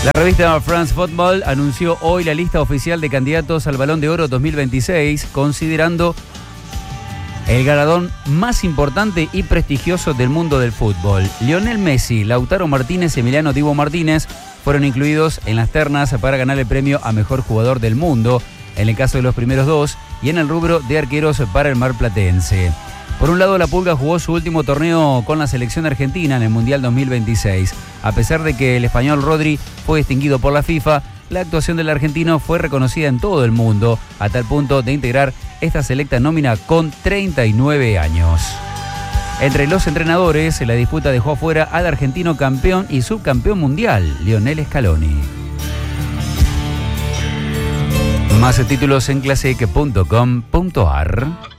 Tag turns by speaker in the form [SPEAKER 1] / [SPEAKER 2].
[SPEAKER 1] La revista France Football anunció hoy la lista oficial de candidatos al Balón de Oro 2026, considerando el galardón más importante y prestigioso del mundo del fútbol. Lionel Messi, Lautaro Martínez y Emiliano Dibu Martínez fueron incluidos en las ternas para ganar el premio a mejor jugador del mundo, en el caso de los primeros dos, y en el rubro de arqueros para el marplatense. Por un lado, la Pulga jugó su último torneo con la selección argentina en el Mundial 2026. A pesar de que el español Rodri fue distinguido por la FIFA, la actuación del argentino fue reconocida en todo el mundo, a tal punto de integrar esta selecta nómina con 39 años. Entre los entrenadores, la disputa dejó afuera al argentino campeón y subcampeón mundial, Lionel Scaloni. Más títulos en classic.com.ar.